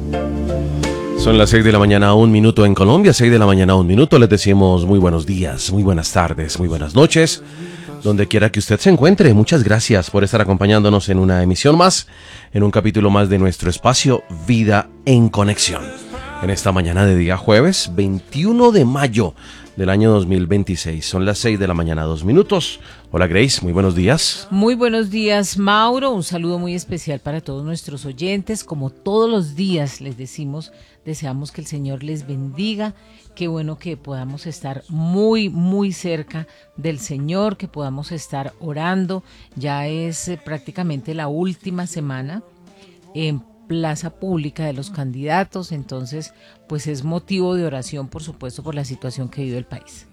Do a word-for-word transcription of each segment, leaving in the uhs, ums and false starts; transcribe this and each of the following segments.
Son las seis de la mañana, un minuto en Colombia, seis de la mañana, un minuto. Les decimos muy buenos días, muy buenas tardes, muy buenas noches, donde quiera que usted se encuentre. Muchas gracias por estar acompañándonos en una emisión más, en un capítulo más de nuestro espacio Vida en Conexión. En esta mañana de día jueves, veintiuno de mayo del año dos mil veintiséis. Son las seis de la mañana, dos minutos. Hola Grace, muy buenos días. Muy buenos días, Mauro. Un saludo muy especial para todos nuestros oyentes. Como todos los días les decimos, deseamos que el Señor les bendiga. Qué bueno que podamos estar muy, muy cerca del Señor, que podamos estar orando. Ya es eh, prácticamente la última semana en plaza pública de los candidatos, entonces pues es motivo de oración, por supuesto, por la situación que vive el país.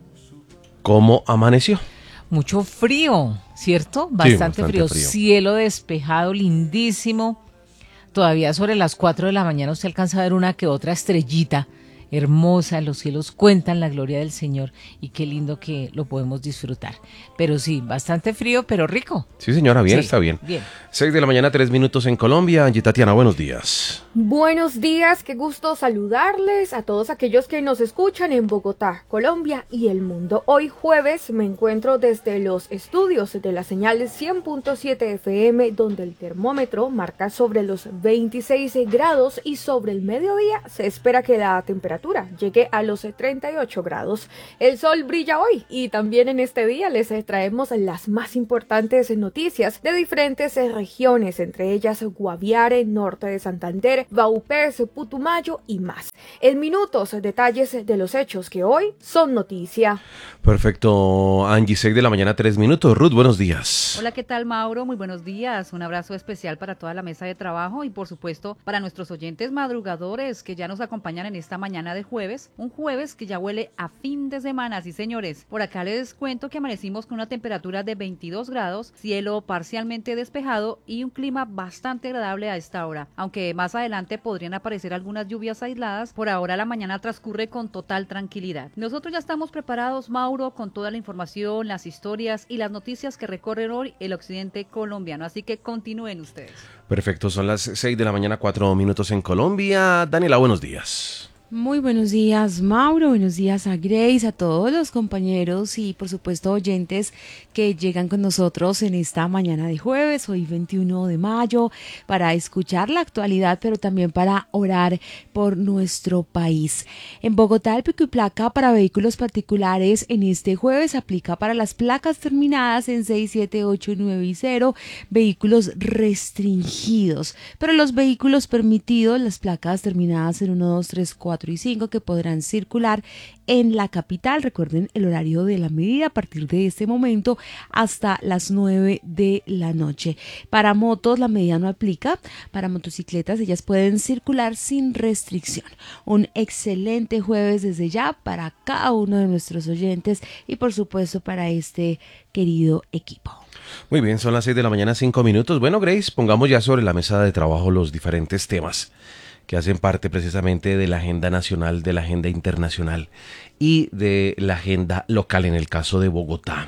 ¿Cómo amaneció? Mucho frío, ¿cierto? Bastante, sí, bastante frío. frío, cielo despejado, lindísimo. Todavía sobre las cuatro de la mañana usted alcanza a ver una que otra estrellita hermosa, los cielos cuentan la gloria del Señor y qué lindo que lo podemos disfrutar. Pero sí, bastante frío, pero rico. Sí, señora, bien, sí, está bien. bien. seis de la mañana, tres minutos en Colombia. Angie Tatiana, buenos días. Buenos días, qué gusto saludarles a todos aquellos que nos escuchan en Bogotá, Colombia y el mundo. Hoy jueves me encuentro desde los estudios de la señal cien punto siete F M, donde el termómetro marca sobre los veintiséis grados y sobre el mediodía se espera que la temperatura llegue a los treinta y ocho grados. El sol brilla hoy y también en este día les traemos las más importantes noticias de diferentes regiones, entre ellas Guaviare, norte de Santander, Vaupés, Putumayo y más. En minutos, detalles de los hechos que hoy son noticia. Perfecto, Angie, seis de la mañana, tres minutos. Ruth, buenos días. Hola, ¿qué tal, Mauro? Muy buenos días. Un abrazo especial para toda la mesa de trabajo y, por supuesto, para nuestros oyentes madrugadores que ya nos acompañan en esta mañana de jueves. Un jueves que ya huele a fin de semana, sí, señores. Por acá les cuento que amanecimos con una temperatura de veintidós grados, cielo parcialmente despejado y un clima bastante agradable a esta hora. Aunque más adelante podrían aparecer algunas lluvias aisladas, por ahora la mañana transcurre con total tranquilidad. Nosotros ya estamos preparados, Mauro, con toda la información, las historias y las noticias que recorren hoy el occidente colombiano, así que continúen ustedes. Perfecto, son las seis de la mañana, cuatro minutos en Colombia. Daniela, buenos días. Muy buenos días, Mauro, buenos días a Grace, a todos los compañeros y por supuesto oyentes que llegan con nosotros en esta mañana de jueves, hoy veintiuno de mayo, para escuchar la actualidad, pero también para orar por nuestro país. En Bogotá, el pico y placa para vehículos particulares en este jueves aplica para las placas terminadas en seis, siete, ocho, nueve y cero, vehículos restringidos, pero los vehículos permitidos, las placas terminadas en uno, dos, tres, cuatro y cinco que podrán circular en la capital. Recuerden el horario de la medida a partir de este momento hasta las nueve de la noche. Para motos la medida no aplica, para motocicletas ellas pueden circular sin restricción. Un excelente jueves desde ya para cada uno de nuestros oyentes y por supuesto para este querido equipo. Muy bien, son las seis de la mañana, cinco minutos. Bueno, Grace, pongamos ya sobre la mesa de trabajo los diferentes temas que hacen parte precisamente de la agenda nacional, de la agenda internacional y de la agenda local en el caso de Bogotá.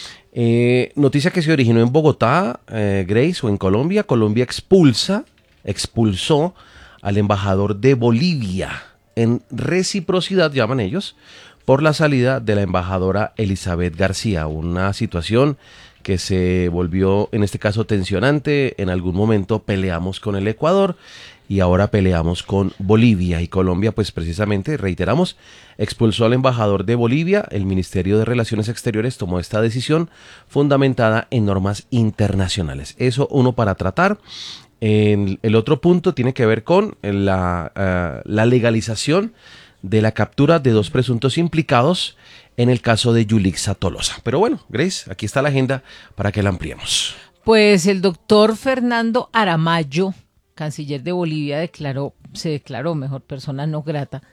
Eh, noticia que se originó en Bogotá, eh, Grace, o en Colombia. Colombia expulsa, expulsó al embajador de Bolivia en reciprocidad, llaman ellos, por la salida de la embajadora Elizabeth García, una situación que se volvió en este caso tensionante. En algún momento peleamos con el Ecuador y ahora peleamos con Bolivia, y Colombia pues precisamente, reiteramos, expulsó al embajador de Bolivia. El Ministerio de Relaciones Exteriores tomó esta decisión fundamentada en normas internacionales. Eso uno para tratar. El, el otro punto tiene que ver con la, uh, la legalización de la captura de dos presuntos implicados en el caso de Yulixa Tolosa. Pero bueno, Grace, aquí está la agenda para que la ampliemos. Pues el doctor Fernando Aramayo, canciller de Bolivia, declaró, se declaró mejor persona no grata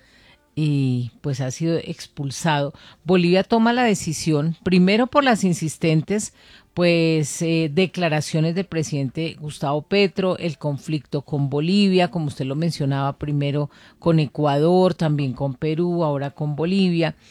y pues ha sido expulsado. Bolivia toma la decisión, primero por las insistentes pues eh, declaraciones del presidente Gustavo Petro, el conflicto con Bolivia, como usted lo mencionaba, primero con Ecuador, también con Perú, ahora con Bolivia.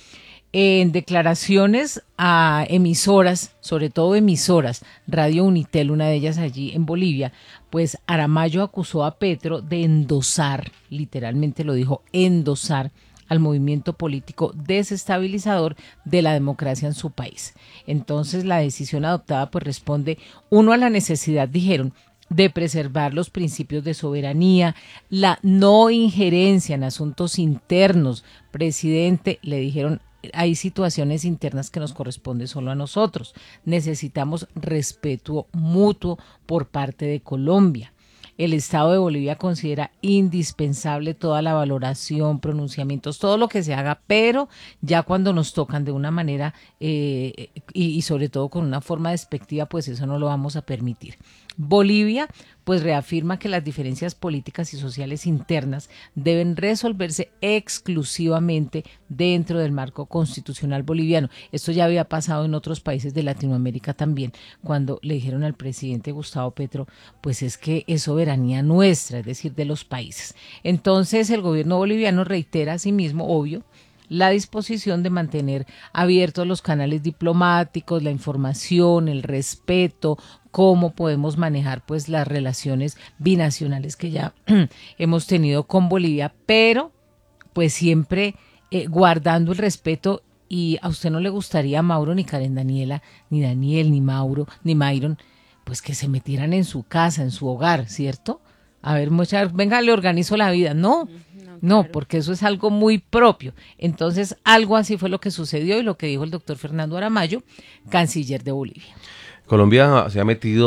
En declaraciones a emisoras, sobre todo emisoras, Radio Unitel, una de ellas allí en Bolivia, pues Aramayo acusó a Petro de endosar, literalmente lo dijo, endosar al movimiento político desestabilizador de la democracia en su país. Entonces la decisión adoptada pues responde, uno, a la necesidad, dijeron, de preservar los principios de soberanía, la no injerencia en asuntos internos. Presidente, le dijeron, hay situaciones internas que nos corresponden solo a nosotros. Necesitamos respeto mutuo por parte de Colombia. El Estado de Bolivia considera indispensable toda la valoración, pronunciamientos, todo lo que se haga, pero ya cuando nos tocan de una manera eh, y, y sobre todo con una forma despectiva, pues eso no lo vamos a permitir. Bolivia pues reafirma que las diferencias políticas y sociales internas deben resolverse exclusivamente dentro del marco constitucional boliviano. Esto ya había pasado en otros países de Latinoamérica también, cuando le dijeron al presidente Gustavo Petro, pues es que es soberanía nuestra, es decir, de los países. Entonces el gobierno boliviano reitera asimismo, obvio, la disposición de mantener abiertos los canales diplomáticos, la información, el respeto, cómo podemos manejar pues las relaciones binacionales que ya hemos tenido con Bolivia, pero pues siempre eh, guardando el respeto. Y a usted no le gustaría, Mauro, ni Karen Daniela, ni Daniel, ni Mauro, ni Myron, pues que se metieran en su casa, en su hogar, ¿cierto? A ver, muchachos, venga, le organizo la vida. No, no, no, porque eso es algo muy propio. Entonces, algo así fue lo que sucedió y lo que dijo el doctor Fernando Aramayo, canciller de Bolivia. Colombia se ha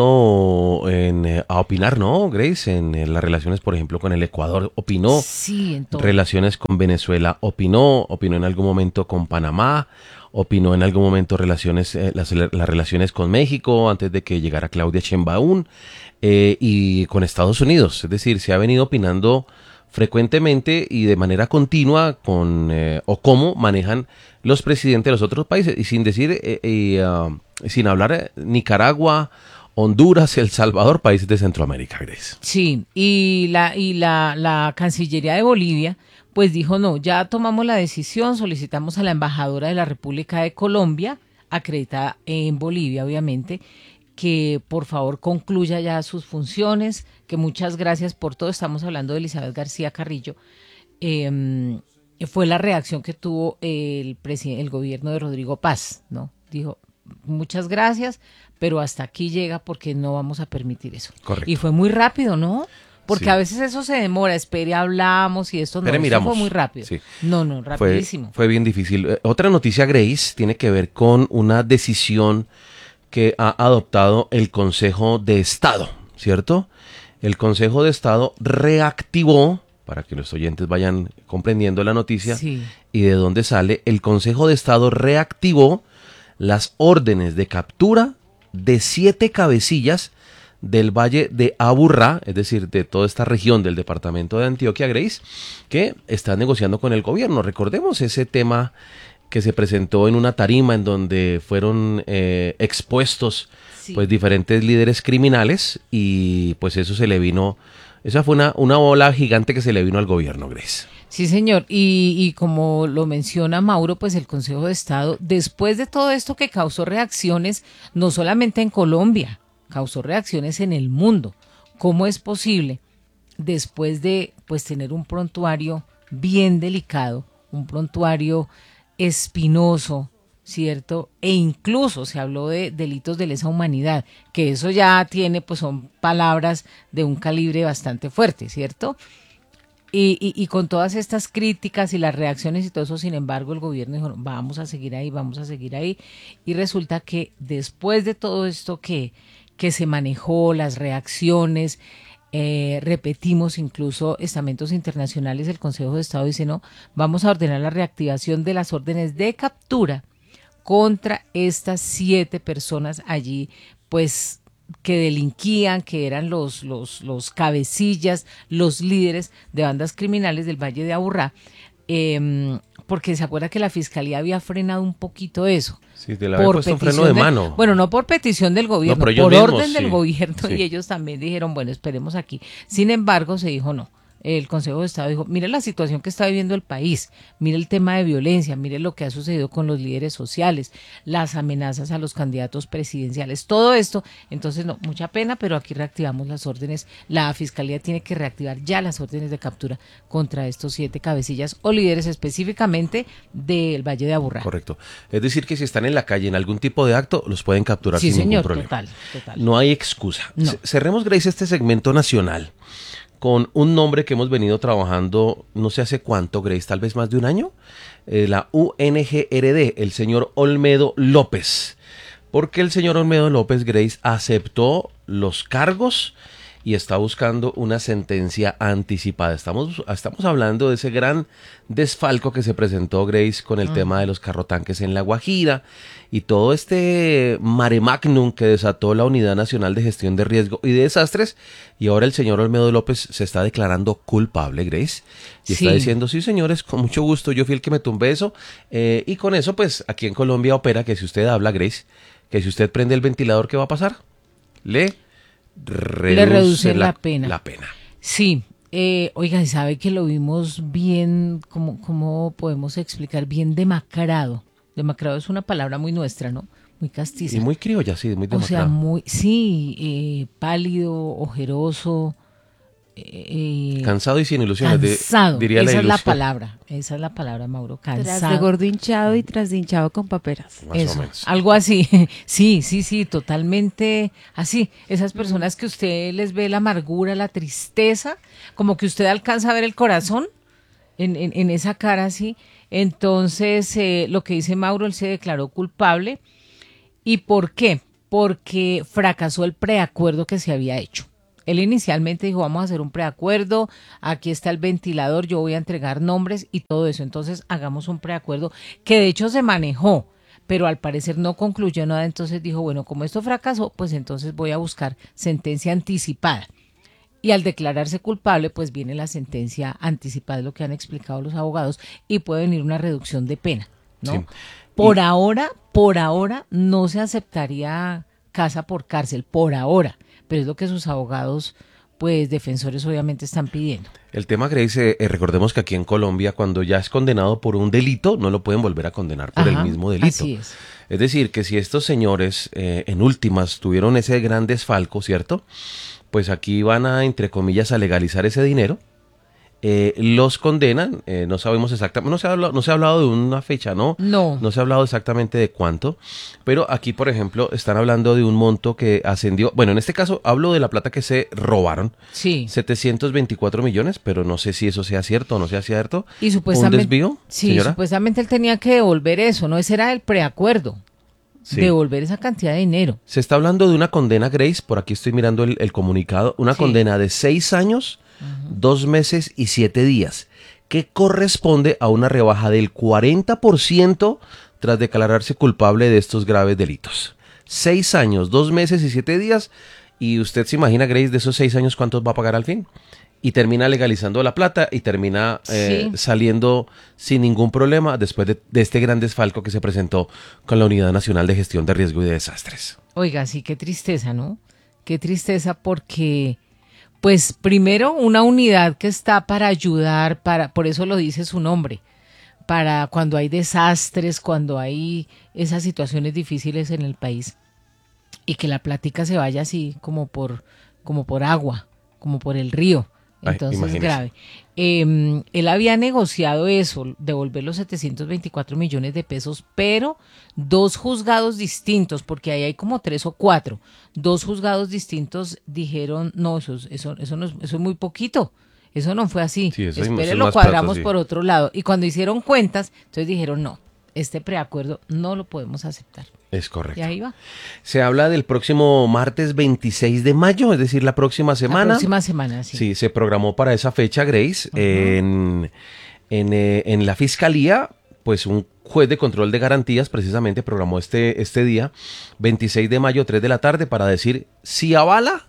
metido en, eh, a opinar, ¿no, Grace? En, en las relaciones, por ejemplo, con el Ecuador, opinó. Sí, en todo. Relaciones con Venezuela, opinó. Opinó en algún momento con Panamá. Opinó en algún momento relaciones, eh, las, las relaciones con México antes de que llegara Claudia Sheinbaum eh, y con Estados Unidos. Es decir, se ha venido opinando frecuentemente y de manera continua con eh, o cómo manejan los presidentes de los otros países y sin decir eh, eh, uh, sin hablar eh, Nicaragua, Honduras, El Salvador, países de Centroamérica, Grace. Sí, y la y la, la Cancillería de Bolivia pues dijo no, ya tomamos la decisión, solicitamos a la embajadora de la República de Colombia, acreditada en Bolivia obviamente, que por favor concluya ya sus funciones, que muchas gracias por todo. Estamos hablando de Elizabeth García Carrillo. Eh, fue la reacción que tuvo el presidente, el gobierno de Rodrigo Paz, ¿no? Dijo, muchas gracias, pero hasta aquí llega porque no vamos a permitir eso. Correcto. Y fue muy rápido, ¿no? Porque sí. A veces eso se demora, espere, hablamos y esto no, Pero esto miramos. fue muy rápido. Sí. No, no, rapidísimo. Fue, fue bien difícil. Eh, otra noticia, Grace, tiene que ver con una decisión que ha adoptado el Consejo de Estado, ¿cierto? El Consejo de Estado reactivó, para que los oyentes vayan comprendiendo la noticia Sí. y de dónde sale, el Consejo de Estado reactivó las órdenes de captura de siete cabecillas del Valle de Aburrá, es decir, de toda esta región del departamento de Antioquia, Grace, que están negociando con el gobierno. Recordemos ese tema que se presentó en una tarima en donde fueron eh, expuestos sí. pues diferentes líderes criminales y pues eso se le vino, esa fue una, una ola gigante que se le vino al gobierno, Grace. Sí, señor, y, y como lo menciona Mauro, pues el Consejo de Estado, después de todo esto que causó reacciones, no solamente en Colombia, causó reacciones en el mundo. ¿Cómo es posible, después de pues tener un prontuario bien delicado, un prontuario espinoso, ¿cierto? E incluso se habló de delitos de lesa humanidad, que eso ya tiene, pues son palabras de un calibre bastante fuerte, ¿cierto? Y, y, y con todas estas críticas y las reacciones y todo eso, sin embargo, el gobierno dijo, vamos a seguir ahí, vamos a seguir ahí. Y resulta que después de todo esto que, que se manejó, las reacciones, eh, repetimos incluso estamentos internacionales, el Consejo de Estado dice, no, vamos a ordenar la reactivación de las órdenes de captura contra estas siete personas allí, pues que delinquían, que eran los, los, los cabecillas, los líderes de bandas criminales del Valle de Aburrá, eh, porque se acuerda que la Fiscalía había frenado un poquito eso. Sí, te le había puesto un freno de mano. De, bueno, no por petición del gobierno, no, por mismos, orden sí. del gobierno, sí. y ellos también dijeron, bueno, esperemos aquí. Sin embargo, se dijo no, el Consejo de Estado dijo, mire la situación que está viviendo el país, mire el tema de violencia, mire lo que ha sucedido con los líderes sociales, las amenazas a los candidatos presidenciales, todo esto. Entonces, no, mucha pena, pero aquí reactivamos las órdenes. La Fiscalía tiene que reactivar ya las órdenes de captura contra estos siete cabecillas o líderes específicamente del Valle de Aburrá. Correcto. Es decir, que si están en la calle en algún tipo de acto, los pueden capturar Sí, sin señor, ningún problema. total, total. No hay excusa. No. C- Cerremos, Grace, este segmento nacional con un nombre que hemos venido trabajando no sé hace cuánto, Grace, tal vez más de un año, eh, la U N G R D, el señor Olmedo López. Porque el señor Olmedo López, Grace, aceptó los cargos y está buscando una sentencia anticipada. Estamos, estamos hablando de ese gran desfalco que se presentó, Grace, con el uh-huh. tema de los carrotanques en La Guajira y todo este mare magnum que desató la Unidad Nacional de Gestión de Riesgo y de Desastres. Y ahora el señor Olmedo López se está declarando culpable, Grace, y sí. está diciendo, sí, señores, con mucho gusto, yo fui el que me tumbé eso. Eh, y con eso, pues, aquí en Colombia opera que si usted habla, Grace, que si usted prende el ventilador, ¿qué va a pasar? Le... Reduce le reduce la, la pena. La pena. Sí, eh, oiga, sabe que lo vimos bien, ¿cómo, cómo podemos explicar? Bien demacrado. Demacrado es una palabra muy nuestra, ¿no? Muy castiza. Y muy criolla, sí, muy demacrado. O sea, muy, sí, eh, pálido, ojeroso. Eh, cansado y sin ilusiones. Cansado, de, diría esa la es la ilustre. palabra, esa es la palabra, Mauro, cansado. Tras de gordo hinchado y tras de hinchado con paperas. Más Eso, o menos. algo así, sí, sí, sí, totalmente así. Esas personas que usted les ve la amargura, la tristeza, como que usted alcanza a ver el corazón en, en, en esa cara así. Entonces, eh, lo que dice Mauro, él se declaró culpable. ¿Y por qué? Porque fracasó el preacuerdo que se había hecho. Él inicialmente dijo, vamos a hacer un preacuerdo, aquí está el ventilador, yo voy a entregar nombres y todo eso. Entonces, hagamos un preacuerdo que de hecho se manejó, pero al parecer no concluyó nada. Entonces dijo, bueno, como esto fracasó, pues entonces voy a buscar sentencia anticipada. Y al declararse culpable, pues viene la sentencia anticipada, es lo que han explicado los abogados, y puede venir una reducción de pena, ¿no? Sí. Por Y... ahora, por ahora no se aceptaría casa por cárcel, por ahora, pero es lo que sus abogados, pues defensores obviamente están pidiendo. El tema, Grace, eh, recordemos que aquí en Colombia, cuando ya es condenado por un delito, no lo pueden volver a condenar por Ajá, el mismo delito. Así es. Es decir, que si estos señores eh, en últimas tuvieron ese gran desfalco, ¿cierto? Pues aquí van a, entre comillas, a legalizar ese dinero. Eh, los condenan, eh, no sabemos exactamente, no se ha hablado, no se ha hablado de una fecha, ¿no? No. No se ha hablado exactamente de cuánto, pero aquí, por ejemplo, están hablando de un monto que ascendió, bueno, en este caso hablo de la plata que se robaron, Sí. setecientos veinticuatro millones, pero no sé si eso sea cierto o no sea cierto. Y supuestamente, ¿Un desvío, sí, señora? supuestamente él tenía que devolver eso, ¿no? Ese era el preacuerdo, Sí. devolver esa cantidad de dinero. Se está hablando de una condena, Grace, por aquí estoy mirando el, el comunicado, una Sí. condena de seis años, uh-huh. dos meses y siete días, que corresponde a una rebaja del cuarenta por ciento tras declararse culpable de estos graves delitos. Seis años, dos meses y siete días, y usted se imagina, Grace, de esos seis años, ¿cuántos va a pagar al fin? Y termina legalizando la plata y termina eh, Sí. saliendo sin ningún problema después de, de este gran desfalco que se presentó con la Unidad Nacional de Gestión de Riesgo y de Desastres. Oiga, sí, qué tristeza, ¿no? Qué tristeza porque, pues, primero, una unidad que está para ayudar, para, por eso lo dice su nombre, para cuando hay desastres, cuando hay esas situaciones difíciles en el país, y que la plática se vaya así como por, como por agua, como por el río. Entonces, Ay, grave. Eh, él había negociado eso, devolver los setecientos veinticuatro millones de pesos, pero dos juzgados distintos, porque ahí hay como tres o cuatro, dos juzgados distintos dijeron, no, eso, eso, eso, no es, eso es muy poquito, eso no fue así, Sí, eso hay- espere, eso es lo más cuadramos plata, sí. por otro lado. Y cuando hicieron cuentas, entonces dijeron, no, este preacuerdo no lo podemos aceptar. Es correcto. Y ahí va. Se habla del próximo martes veintiséis de mayo, es decir, la próxima semana. La próxima semana, sí. Sí, se programó para esa fecha, Grace. Uh-huh. En, en, eh, en la Fiscalía, pues un juez de control de garantías precisamente programó este, este día, veintiséis de mayo, tres de la tarde, para decir si avala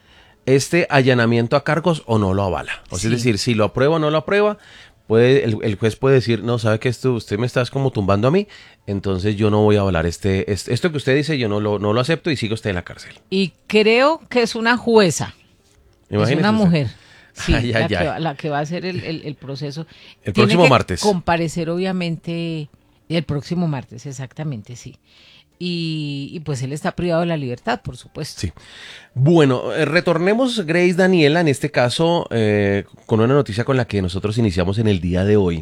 este allanamiento a cargos o no lo avala. O sea, Sí. es decir, si lo aprueba o no lo aprueba. Puede, el, el juez puede decir, no, sabe que esto, usted me está como tumbando a mí, entonces yo no voy a avalar este, este esto que usted dice, yo no lo, no lo acepto y sigue usted en la cárcel. Y creo que es una jueza, Imagínese es una usted. mujer. Sí, Ay, la, ay, que ay. va, la que va a hacer el, el, el proceso. El Tiene próximo que martes. comparecer, obviamente, el próximo martes, exactamente, sí. Y, y pues él está privado de la libertad, por supuesto. Sí. Bueno, eh, retornemos, Grace, Daniela, en este caso, eh, con una noticia con la que nosotros iniciamos en el día de hoy.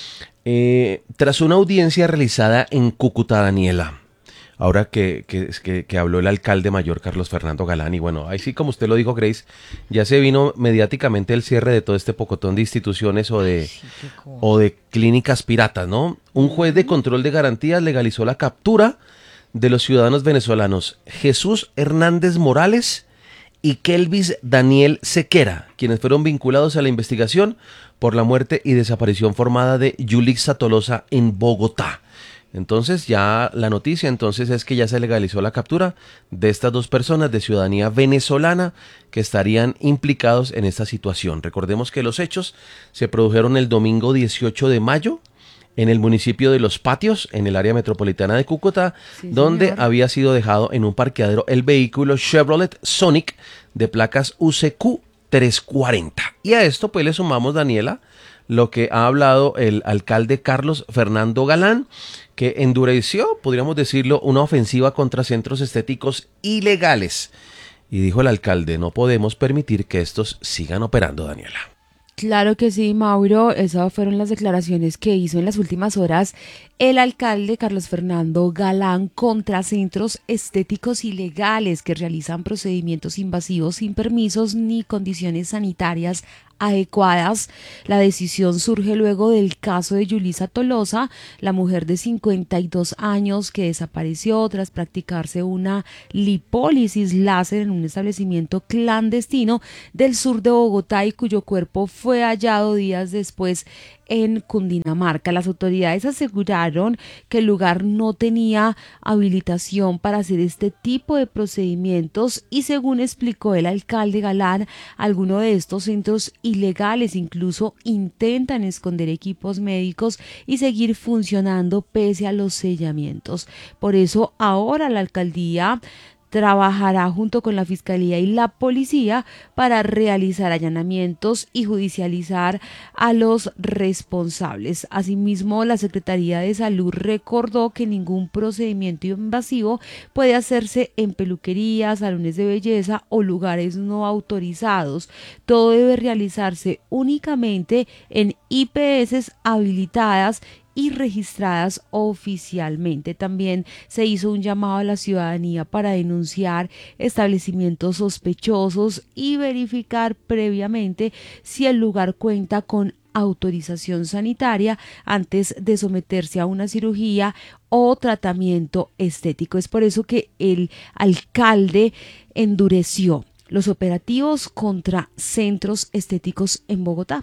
Eh, tras una audiencia realizada en Cúcuta, Daniela, ahora que, que, que, que habló el alcalde mayor Carlos Fernando Galán, y bueno, ahí sí, como usted lo dijo, Grace, ya se vino mediáticamente el cierre de todo este pocotón de instituciones o de, Sí, qué cosa. o de clínicas piratas, ¿no? Un juez de control de garantías legalizó la captura de los ciudadanos venezolanos Jesús Hernández Morales y Kelvis Daniel Sequera, quienes fueron vinculados a la investigación por la muerte y desaparición formada de Yulixa Tolosa en Bogotá. Entonces ya la noticia entonces es que ya se legalizó la captura de estas dos personas de ciudadanía venezolana que estarían implicados en esta situación. Recordemos que los hechos se produjeron el domingo dieciocho de mayo en el municipio de Los Patios, en el área metropolitana de Cúcuta, Sí, donde señor. había sido dejado en un parqueadero el vehículo Chevrolet Sonic de placas U C Q trescientos cuarenta. Y a esto pues le sumamos, Daniela, lo que ha hablado el alcalde Carlos Fernando Galán, que endureció, podríamos decirlo, una ofensiva contra centros estéticos ilegales. Y dijo el alcalde, no podemos permitir que estos sigan operando, Daniela. Claro que sí, Mauro. Esas fueron las declaraciones que hizo en las últimas horas el alcalde Carlos Fernando Galán contra centros estéticos ilegales que realizan procedimientos invasivos sin permisos ni condiciones sanitarias adecuadas. La decisión surge luego del caso de Yulixa Tolosa, la mujer de cincuenta y dos años que desapareció tras practicarse una lipólisis láser en un establecimiento clandestino del sur de Bogotá y cuyo cuerpo fue hallado días después en Cundinamarca. Las autoridades aseguraron que el lugar no tenía habilitación para hacer este tipo de procedimientos y, según explicó el alcalde Galán, algunos de estos centros ilegales incluso intentan esconder equipos médicos y seguir funcionando pese a los sellamientos. Por eso ahora la alcaldía trabajará junto con la Fiscalía y la Policía para realizar allanamientos y judicializar a los responsables. Asimismo, la Secretaría de Salud recordó que ningún procedimiento invasivo puede hacerse en peluquerías, salones de belleza o lugares no autorizados. Todo debe realizarse únicamente en I P S habilitadas y registradas oficialmente. También se hizo un llamado a la ciudadanía para denunciar establecimientos sospechosos y verificar previamente si el lugar cuenta con autorización sanitaria antes de someterse a una cirugía o tratamiento estético. Es por eso que el alcalde endureció los operativos contra centros estéticos en Bogotá.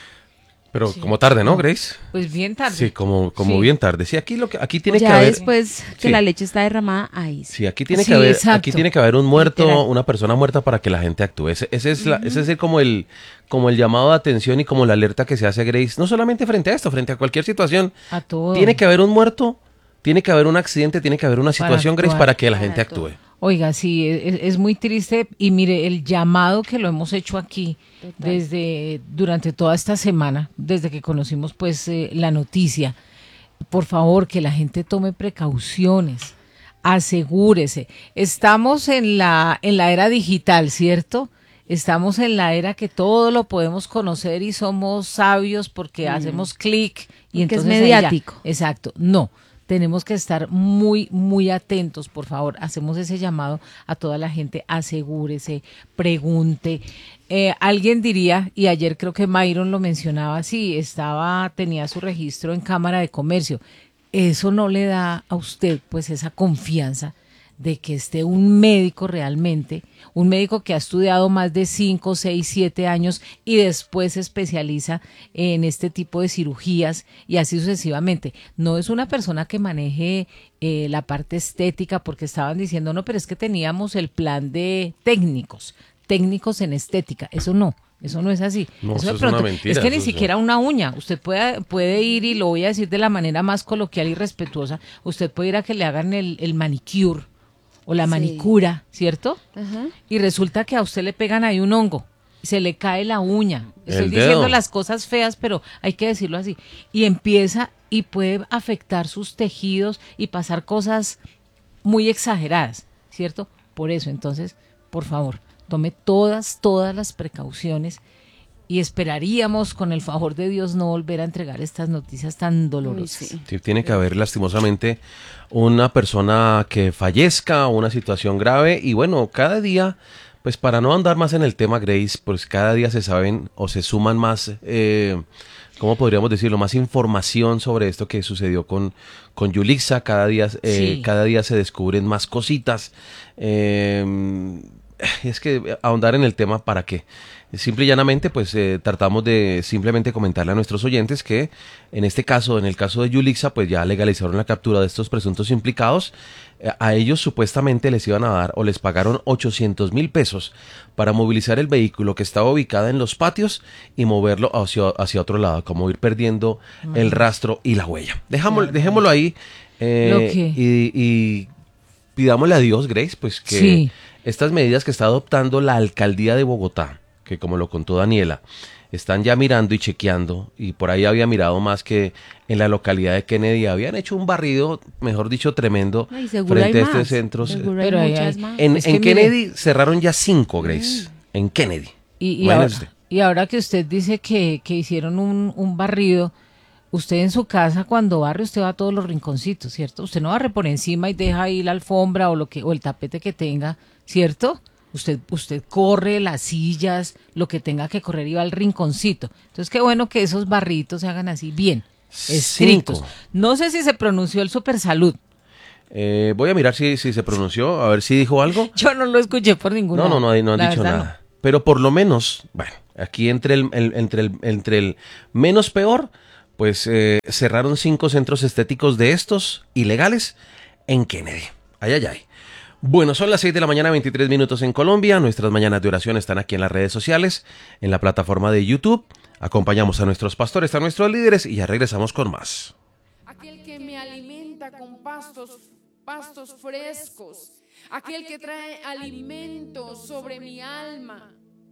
Pero Sí. como tarde, ¿no, Grace? Pues bien tarde. Sí, como, como Sí. bien tarde. Sí, aquí lo que aquí tiene ya que haber. después que Sí. la leche está derramada, ahí sí. Sí, aquí tiene Sí, que haber, exacto. aquí tiene que haber un muerto, Literal. una persona muerta para que la gente actúe. Ese, ese es la, ese es el, como el, como el llamado de atención y como la alerta que se hace, Grace, no solamente frente a esto, frente a cualquier situación. A todo. Tiene que haber un muerto, tiene que haber un accidente, tiene que haber una Para situación, Grace, actuar. para que la Para gente todo. actúe. Oiga, sí, es, es muy triste y mire, el llamado que lo hemos hecho aquí Total. desde durante toda esta semana, desde que conocimos pues eh, la noticia, por favor, que la gente tome precauciones, asegúrese. Estamos en la en la era digital, ¿cierto? Estamos en la era que todo lo podemos conocer y somos sabios porque hacemos clic y Porque es entonces ahí ya- mediático. Exacto, no. Tenemos que estar muy, muy atentos, por favor. Hacemos ese llamado a toda la gente. Asegúrese, pregunte. Eh, alguien diría, y ayer creo que Myron lo mencionaba, sí, estaba, tenía su registro en Cámara de Comercio. Eso no le da a usted, pues, esa confianza de que esté un médico realmente, un médico que ha estudiado más de cinco, seis, siete años y después se especializa en este tipo de cirugías y así sucesivamente. No es una persona que maneje eh, la parte estética porque estaban diciendo, no, pero es que teníamos el plan de técnicos, técnicos en estética. Eso no. Eso no es así. No, eso de es una pronto- mentira, es que ni eso es- siquiera una uña. Usted puede, puede ir, y lo voy a decir de la manera más coloquial y respetuosa, usted puede ir a que le hagan el, el manicure o la Sí. manicura, ¿cierto? Ajá. Y resulta que a usted le pegan ahí un hongo se le cae la uña. Estoy El diciendo dedo. las cosas feas, pero hay que decirlo así. Y empieza y puede afectar sus tejidos y pasar cosas muy exageradas, ¿cierto? Por eso, entonces, por favor, tome todas, todas las precauciones y esperaríamos, con el favor de Dios, no volver a entregar estas noticias tan dolorosas. Uy, sí. Sí, tiene que haber lastimosamente una persona que fallezca, una situación grave y bueno, cada día, pues para no andar más en el tema, Grace, pues cada día se saben o se suman más, eh, ¿cómo podríamos decirlo? Más información sobre esto que sucedió con, con Yulixa, cada día, eh, Sí. cada día se descubren más cositas. Eh, es que ahondar en el tema, ¿para qué? Simple y llanamente, pues eh, tratamos de simplemente comentarle a nuestros oyentes que en este caso, en el caso de Yulixa, pues ya legalizaron la captura de estos presuntos implicados. Eh, a ellos supuestamente les iban a dar o les pagaron ochocientos mil pesos para movilizar el vehículo que estaba ubicado en los patios y moverlo hacia, hacia otro lado, como ir perdiendo el rastro y la huella. Dejamos, dejémoslo ahí eh, Lo que- y, y pidámosle a Dios, Grace, pues que Sí. estas medidas que está adoptando la alcaldía de Bogotá, que como lo contó Daniela, están ya mirando y chequeando, y por ahí había mirado más que en la localidad de Kennedy habían hecho un barrido, mejor dicho, tremendo, Ay, seguro frente hay a este más. centro. Seguro hay Pero hay- muchas hay- más. En, Es en que mire- Kennedy cerraron ya cinco, Grace, en Kennedy. Y, y, Imagínese ahora, usted. y ahora que usted dice que, que hicieron un, un barrido, usted en su casa cuando barre usted va a todos los rinconcitos, ¿cierto? Usted no barre por encima y deja ahí la alfombra o lo que o el tapete que tenga, ¿cierto? Usted usted corre las sillas, lo que tenga que correr y va al rinconcito. Entonces qué bueno que esos barritos se hagan así bien, estrictos. Cinco. No sé si se pronunció el Supersalud. Eh, voy a mirar si, si se pronunció, a ver si dijo algo. Yo no lo escuché por ningún No, lado. no, no, no han La dicho verdad, nada. Pero por lo menos, bueno, aquí entre el, el- entre el, entre el menos peor, pues eh, cerraron cinco centros estéticos de estos ilegales en Kennedy. Ay, ay, ay. Bueno, son las seis de la mañana, veintitrés minutos en Colombia. Nuestras mañanas de oración están aquí en las redes sociales, en la plataforma de YouTube. Acompañamos a nuestros pastores, a nuestros líderes y ya regresamos con más. Aquel que me alimenta con pastos, pastos frescos, aquel que trae alimento sobre mi alma,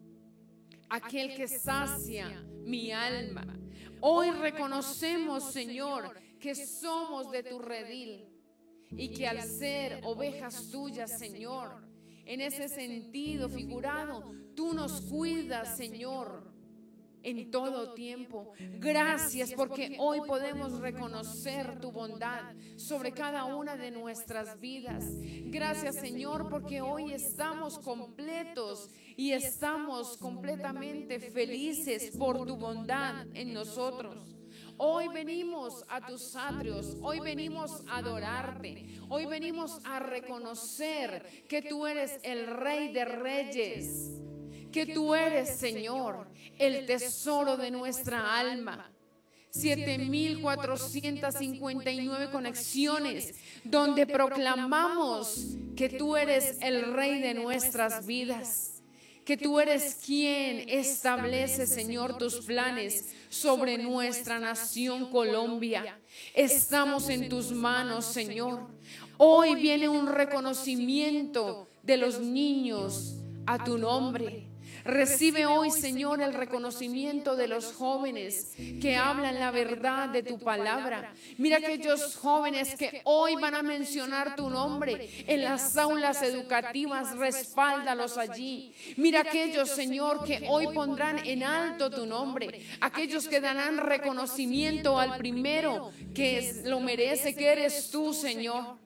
aquel que sacia mi alma. Hoy reconocemos, Señor, que somos de tu redil y que al ser ovejas tuyas, Señor, en ese sentido figurado, tú nos cuidas, Señor, en todo tiempo. Gracias porque hoy podemos reconocer tu bondad sobre cada una de nuestras vidas. Gracias, Señor, porque hoy estamos completos y estamos completamente felices por tu bondad en nosotros. Hoy venimos a tus atrios, hoy venimos a adorarte, hoy venimos a reconocer que tú eres el Rey de Reyes, que tú eres, Señor, el tesoro de nuestra alma. siete mil cuatrocientas cincuenta y nueve conexiones donde proclamamos que tú eres el Rey de nuestras vidas, que tú eres quien establece, Señor, tus planes sobre nuestra nación Colombia. Estamos en tus manos, Señor. Hoy viene un reconocimiento de los niños a tu nombre. Recibe hoy, Señor, el reconocimiento de los jóvenes que hablan la verdad de tu palabra. Mira aquellos jóvenes que hoy van a mencionar tu nombre en las aulas educativas, respáldalos allí. Mira aquellos, Señor, que hoy pondrán en alto tu nombre, aquellos que darán reconocimiento al primero que es, lo merece, que eres tú, Señor.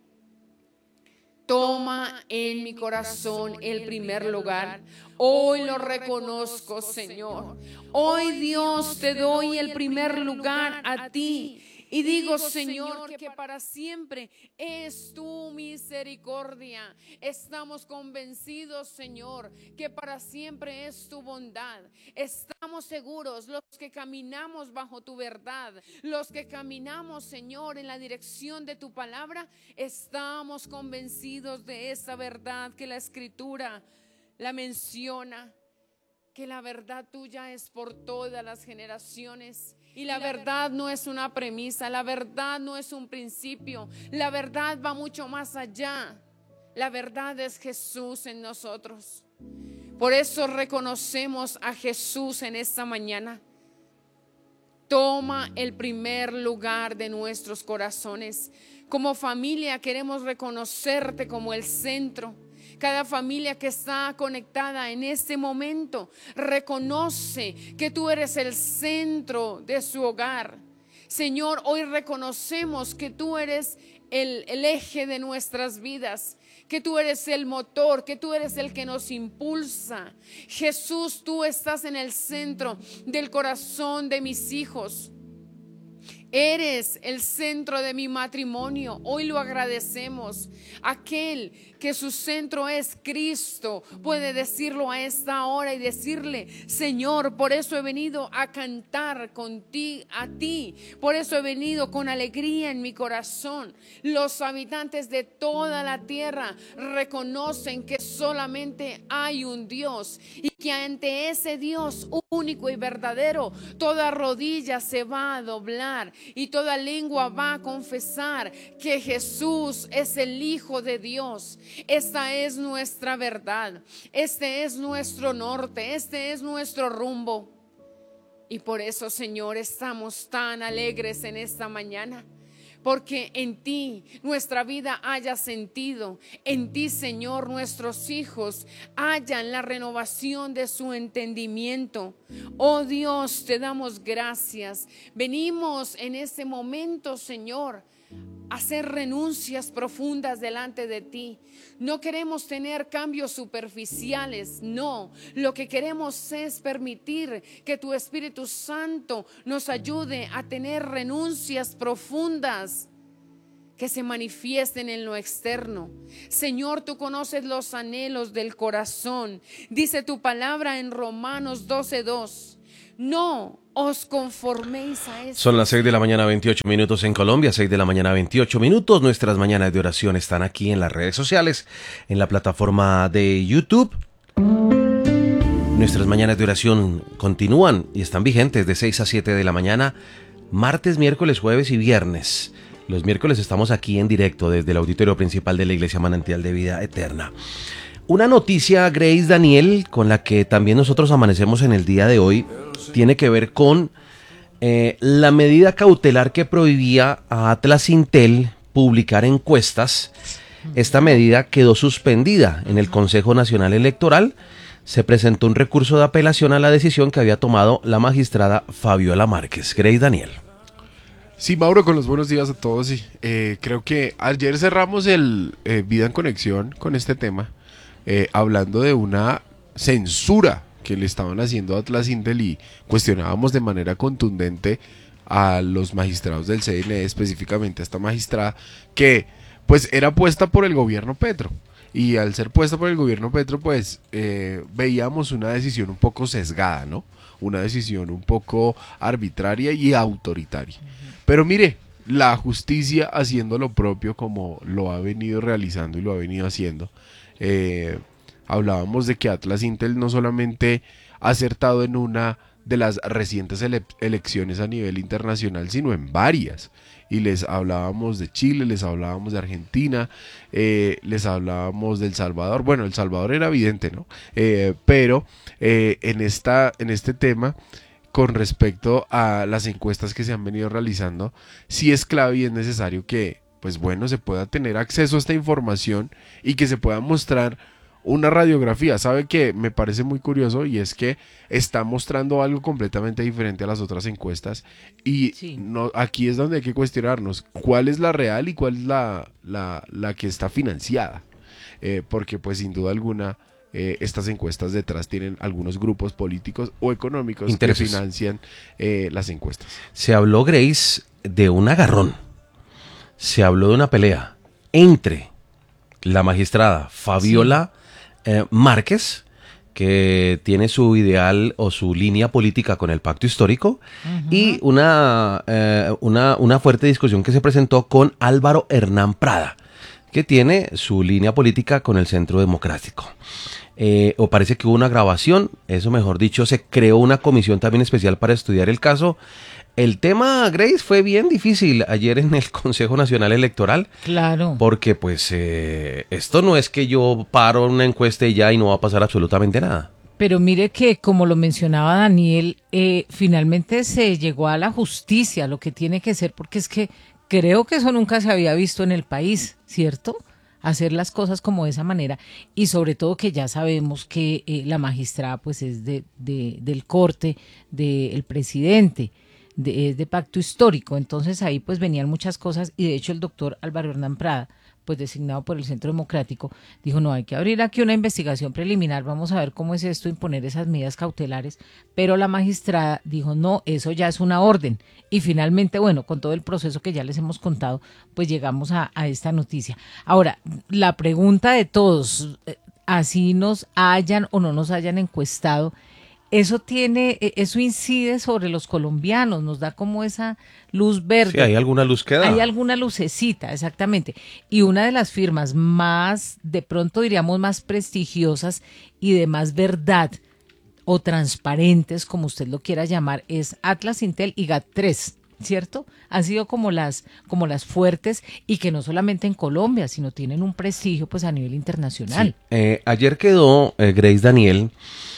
Toma en mi corazón el primer lugar. Hoy lo reconozco, Señor. Hoy, Dios, te doy el primer lugar a ti. Y digo, Señor, que para siempre es tu misericordia. Estamos convencidos, Señor, que para siempre es tu bondad. Estamos seguros, los que caminamos bajo tu verdad, los que caminamos, Señor, en la dirección de tu palabra, estamos convencidos de esa verdad que la Escritura la menciona, que la verdad tuya es por todas las generaciones. Y la verdad no es una premisa, la verdad no es un principio, la verdad va mucho más allá. La verdad es Jesús en nosotros. Por eso reconocemos a Jesús en esta mañana. Toma el primer lugar de nuestros corazones. Como familia queremos reconocerte como el centro. Cada familia que está conectada en este momento reconoce que tú eres el centro de su hogar. Señor, hoy reconocemos que tú eres el, el eje de nuestras vidas, que tú eres el motor, que tú eres el que nos impulsa. Jesús, tú estás en el centro del corazón de mis hijos. Eres el centro de mi matrimonio. Hoy lo agradecemos. Aquel que su centro es Cristo puede decirlo a esta hora y decirle: Señor, por eso he venido a cantar contigo, a ti. Por eso he venido con alegría en mi corazón. Los habitantes de toda la tierra reconocen que solamente hay un Dios y que ante ese Dios único y verdadero toda rodilla se va a doblar y toda lengua va a confesar que Jesús es el Hijo de Dios. Esta es nuestra verdad, este es nuestro norte, este es nuestro rumbo. Y por eso, Señor, estamos tan alegres en esta mañana. Porque en ti nuestra vida haya sentido. En ti, Señor, nuestros hijos hallan la renovación de su entendimiento. Oh Dios, te damos gracias. Venimos en este momento, Señor, a hacer renuncias profundas delante de ti. No queremos tener cambios superficiales, no. Lo que queremos es permitir que tu Espíritu Santo nos ayude a tener renuncias profundas que se manifiesten en lo externo. Señor, tú conoces los anhelos del corazón. Dice tu palabra en Romanos doce dos. No os conforméis a eso. Son las seis de la mañana, veintiocho minutos en Colombia, seis de la mañana, veintiocho minutos. Nuestras mañanas de oración están aquí en las redes sociales, en la plataforma de YouTube. Nuestras mañanas de oración continúan y están vigentes de seis a siete de la mañana, martes, miércoles, jueves y viernes. Los miércoles estamos aquí en directo desde el auditorio principal de la Iglesia Manantial de Vida Eterna. Una noticia, Grace, Daniel, con la que también nosotros amanecemos en el día de hoy, tiene que ver con eh, la medida cautelar que prohibía a Atlas Intel publicar encuestas. Esta medida quedó suspendida en el Consejo Nacional Electoral. Se presentó un recurso de apelación a la decisión que había tomado la magistrada Fabiola Márquez. Grace, Daniel. Sí, Mauro, con los buenos días a todos. Sí, eh, creo que ayer cerramos el eh, Vida en Conexión con este tema. Eh, hablando de una censura que le estaban haciendo a Atlas Intel y cuestionábamos de manera contundente a los magistrados del C N E, específicamente a esta magistrada, que pues era puesta por el gobierno Petro. Y al ser puesta por el gobierno Petro, pues eh, veíamos una decisión un poco sesgada, ¿no? Una decisión un poco arbitraria y autoritaria. Pero mire, la justicia haciendo lo propio como lo ha venido realizando y lo ha venido haciendo. Eh, hablábamos de que Atlas Intel no solamente ha acertado en una de las recientes ele- elecciones a nivel internacional, sino en varias. Y les hablábamos de Chile, les hablábamos de Argentina, eh, les hablábamos de El Salvador. Bueno, El Salvador era evidente, ¿no? Eh, pero eh, en, esta, en este tema, con respecto a las encuestas que se han venido realizando, sí es clave y es necesario que pues bueno, se pueda tener acceso a esta información y que se pueda mostrar una radiografía. ¿Sabe qué? Me parece muy curioso y es que está mostrando algo completamente diferente a las otras encuestas y sí. no, aquí es donde hay que cuestionarnos cuál es la real y cuál es la, la, la que está financiada, eh, porque pues sin duda alguna eh, estas encuestas detrás tienen algunos grupos políticos o económicos Intereses. que financian eh, las encuestas. Se habló, Grace, de un agarrón. Se habló de una pelea entre la magistrada Fabiola sí. eh, Márquez, que tiene su ideal o su línea política con el pacto histórico, uh-huh. y una, eh, una, una fuerte discusión que se presentó con Álvaro Hernán Prada, que tiene su línea política con el Centro Democrático. Eh, o parece que hubo una grabación, eso mejor dicho, se creó una comisión también especial para estudiar el caso. El tema, Grace, fue bien difícil ayer en el Consejo Nacional Electoral. Claro. Porque pues eh, esto no es que yo paro una encuesta y ya y no va a pasar absolutamente nada. Pero mire que, como lo mencionaba Daniel, eh, finalmente se llegó a la justicia, lo que tiene que ser, porque es que creo que eso nunca se había visto en el país, ¿cierto? Hacer las cosas como de esa manera, y sobre todo que ya sabemos que eh, la magistrada pues es de, de, del corte del presidente, de, es de pacto histórico, entonces ahí pues venían muchas cosas, y de hecho el doctor Álvaro Hernán Prada, pues designado por el Centro Democrático, dijo, no, hay que abrir aquí una investigación preliminar, vamos a ver cómo es esto, imponer esas medidas cautelares, pero la magistrada dijo, no, eso ya es una orden, y finalmente, bueno, con todo el proceso que ya les hemos contado, pues llegamos a, a esta noticia. Ahora, la pregunta de todos, así nos hayan o no nos hayan encuestado, eso tiene, eso incide sobre los colombianos, nos da como esa luz verde. Sí, hay alguna luz que da. Hay alguna lucecita, exactamente. Y una de las firmas más, de pronto diríamos más prestigiosas y de más verdad o transparentes, como usted lo quiera llamar, es Atlas Intel y GAT tres, ¿cierto? Han sido como las, como las fuertes, y que no solamente en Colombia, sino tienen un prestigio pues a nivel internacional. Sí. Eh, ayer quedó, eh, Grace, Daniel,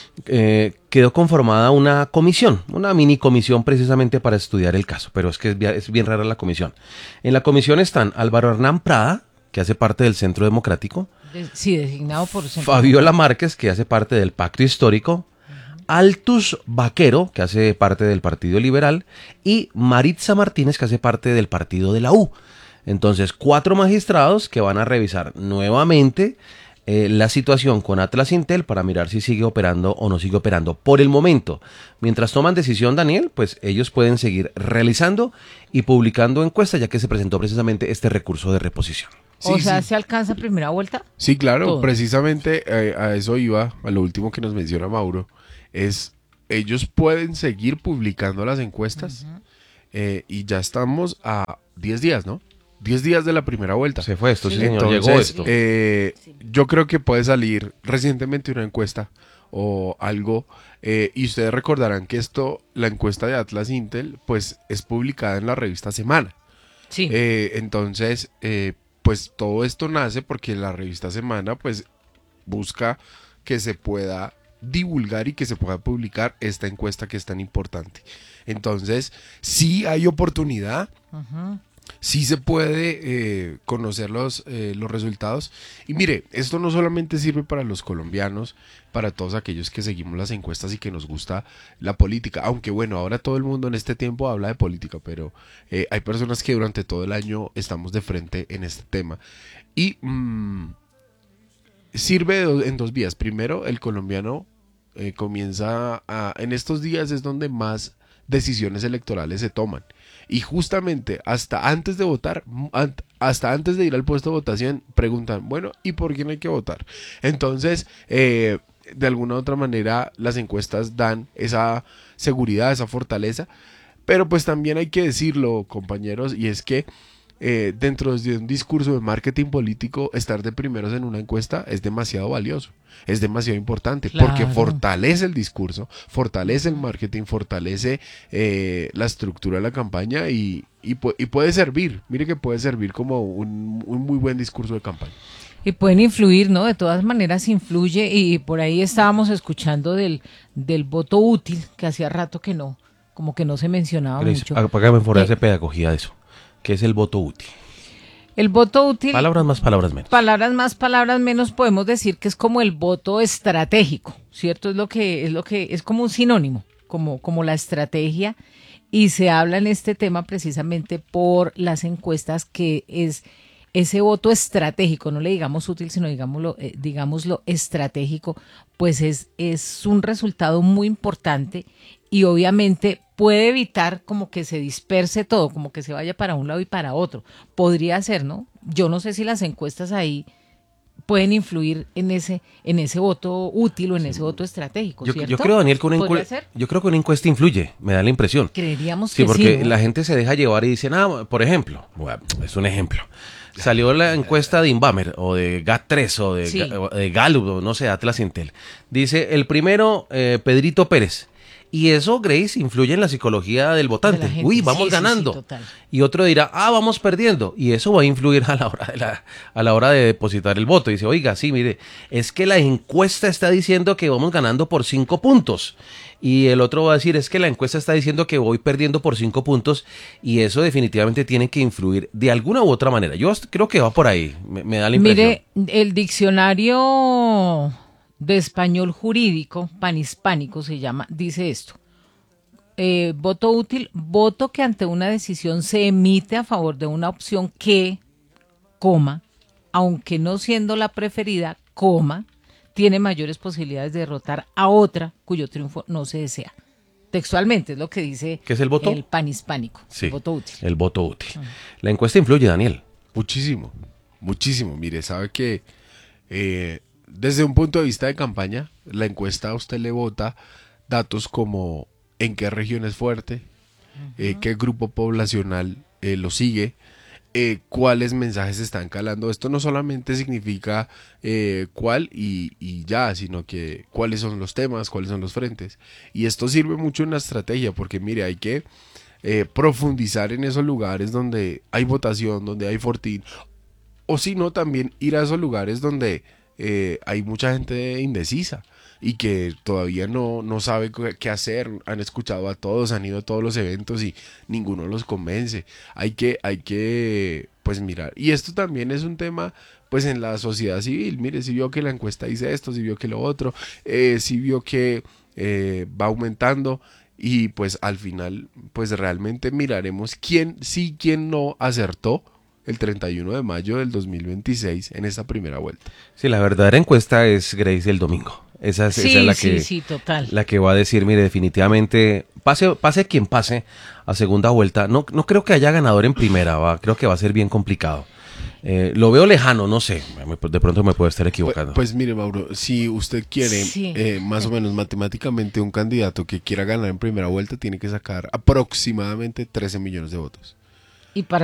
Eh, quedó conformada una comisión, una mini comisión precisamente para estudiar el caso, pero es que es bien, es bien rara la comisión. En la comisión están Álvaro Hernán Prada, que hace parte del Centro Democrático, De, sí, designado por... Fabiola Márquez, que hace parte del Pacto Histórico, uh-huh. Altus Vaquero, que hace parte del Partido Liberal, y Maritza Martínez, que hace parte del Partido de la U. Entonces, cuatro magistrados que van a revisar nuevamente Eh, la situación con Atlas Intel para mirar si sigue operando o no sigue operando. Por el momento, mientras toman decisión, Daniel, pues ellos pueden seguir realizando y publicando encuestas, ya que se presentó precisamente este recurso de reposición. O Sí, sea, sí. ¿se alcanza primera vuelta? Sí, claro, Todo. precisamente eh, a eso iba, a lo último que nos menciona Mauro, es ellos pueden seguir publicando las encuestas uh-huh. eh, y ya estamos a diez días, ¿no? diez días de la primera vuelta. Se fue esto, sí, señor, Entonces, llegó esto. Eh, yo creo que puede salir recientemente una encuesta o algo, eh, y ustedes recordarán que esto, la encuesta de Atlas Intel, pues es publicada en la revista Semana. Sí. Eh, entonces, eh, pues todo esto nace porque la revista Semana, pues busca que se pueda divulgar y que se pueda publicar esta encuesta que es tan importante. Entonces, sí hay oportunidad. Uh-huh. Sí se puede eh, conocer los, eh, los resultados. Y mire, esto no solamente sirve para los colombianos, para todos aquellos que seguimos las encuestas y que nos gusta la política. Aunque bueno, ahora todo el mundo en este tiempo habla de política, pero eh, hay personas que durante todo el año estamos de frente en este tema. Y mmm, sirve en dos vías. Primero, el colombiano eh, comienza a... En estos días es donde más decisiones electorales se toman. Y justamente hasta antes de votar, hasta antes de ir al puesto de votación, preguntan, bueno, ¿y por quién hay que votar? Entonces, eh, de alguna u otra manera, las encuestas dan esa seguridad, esa fortaleza, pero pues también hay que decirlo, compañeros, y es que eh, dentro de un discurso de marketing político, estar de primeros en una encuesta es demasiado valioso, es demasiado importante, claro. Porque fortalece el discurso, fortalece el marketing, fortalece eh, la estructura de la campaña y, y, y puede servir, mire que puede servir como un, un muy buen discurso de campaña. Y pueden influir, ¿no? De todas maneras influye, y por ahí estábamos escuchando del, del voto útil, que hacía rato que no, como que no se mencionaba Grace, mucho. Apágame por Eh, hacer pedagogía de eso. ¿Qué es el voto útil? El voto útil... Palabras más, palabras menos. Palabras más, palabras menos, podemos decir que es como el voto estratégico, ¿cierto? Es lo que es lo que es como un sinónimo, como, como la estrategia, y se habla en este tema precisamente por las encuestas, que es ese voto estratégico, no le digamos útil, sino digámoslo, eh, digámoslo estratégico, pues es, es un resultado muy importante, y obviamente puede evitar como que se disperse todo, como que se vaya para un lado y para otro. Podría ser, ¿no? Yo no sé si las encuestas ahí pueden influir en ese en ese voto útil o en ese voto estratégico, Yo, ¿cierto? yo creo, Daniel, que una ¿Podría encuesta, ser? yo creo que una encuesta influye, me da la impresión. Creeríamos Sí, que porque sí, ¿no? la gente se deja llevar y dice, ah, por ejemplo, bueno, es un ejemplo. salió la encuesta de Inbamer o de G A T tres o de, Sí. Ga- o de Gallup, o no sé, Atlas Intel. Dice el primero, eh, Pedrito Pérez. Y eso, Grace, influye en la psicología del votante. De la gente. Uy, vamos Sí, sí, sí, ganando. total. Y otro dirá, ah, vamos perdiendo. Y eso va a influir a la hora de la, a la hora de depositar el voto. Dice, oiga, sí, mire, es que la encuesta está diciendo que vamos ganando por cinco puntos. Y el otro va a decir, es que la encuesta está diciendo que voy perdiendo por cinco puntos. Y eso definitivamente tiene que influir de alguna u otra manera. Yo creo que va por ahí, me, me da la impresión. Mire, el diccionario de español jurídico, panhispánico se llama, dice esto. Eh, voto útil, voto que ante una decisión se emite a favor de una opción que, coma, aunque no siendo la preferida, coma, tiene mayores posibilidades de derrotar a otra cuyo triunfo no se desea. Textualmente es lo que dice ¿Qué es el voto? el panhispánico, Sí, el voto útil. el voto útil. La encuesta influye, Daniel. Muchísimo, muchísimo. Mire, sabe que eh, desde un punto de vista de campaña, la encuesta a usted le vota datos como en qué región es fuerte, eh, qué grupo poblacional eh, lo sigue, eh, cuáles mensajes están calando. Esto no solamente significa eh, cuál y, y ya, sino que cuáles son los temas, cuáles son los frentes. Y esto sirve mucho en la estrategia, porque mire, hay que eh, profundizar en esos lugares donde hay votación, donde hay fortín, o si no, también ir a esos lugares donde eh, hay mucha gente indecisa y que todavía no, no sabe qué qué hacer. Han escuchado a todos, han ido a todos los eventos y ninguno los convence. Hay que, hay que, pues mirar. Y esto también es un tema, pues en la sociedad civil. Mire, si vio que la encuesta dice esto, si vio que lo otro, eh, si vio que eh, va aumentando. Y pues al final, pues realmente miraremos quién sí, quién no acertó el treinta y uno de mayo del dos mil veintiséis en esta primera vuelta. Sí, la verdadera encuesta es Grace el domingo. Esa es, Sí, esa es la sí, que, sí, total. la que va a decir, mire, definitivamente, pase, pase quien pase a segunda vuelta. No, no creo que haya ganador en primera, va, creo que va a ser bien complicado. Eh, lo veo lejano, no sé, de pronto me puedo estar equivocando. Pues, pues mire, Mauro, si usted quiere Sí. eh, más o menos matemáticamente un candidato que quiera ganar en primera vuelta, tiene que sacar aproximadamente trece millones de votos. Y para